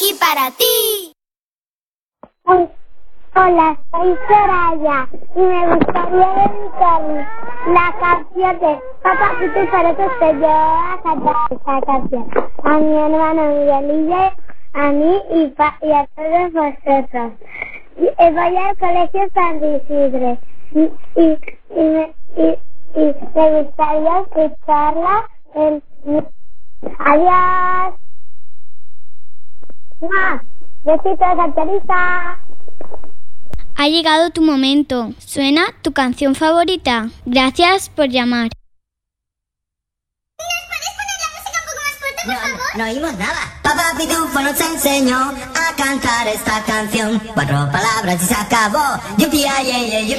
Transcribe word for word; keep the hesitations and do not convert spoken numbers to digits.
y para ti. Hola, soy Soraya y me gustaría dedicarle la canción de Papá Pito y por eso te llevo a cantar esta canción a mi hermano Miguelillo, a mí y, pa y a todos vosotros. Y, eh, voy al colegio San Isidre y, y, y, me, y, y me gustaría escucharla en mi... Adiós. ¡Mua! Besitos, Angelita. Ha llegado tu momento. ¿Suena tu canción favorita? Gracias por llamar. ¿Nos puedes poner la música un poco más fuerte, por No, favor? no, no oímos nada. Papá Pitufo nos enseñó a cantar esta canción. Cuatro palabras y se acabó. Yupi, ay, ay, ay,